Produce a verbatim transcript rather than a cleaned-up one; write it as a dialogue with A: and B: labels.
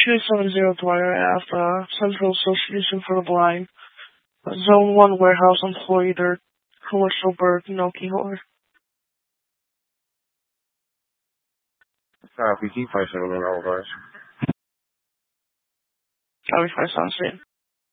A: two seven zero Dwyer Ave, uh, Central Association for the Blind. Uh, Zone one warehouse employee, their commercial bird, no keyhole.
B: Copy, keep five seven on guys.
A: Copy five seven,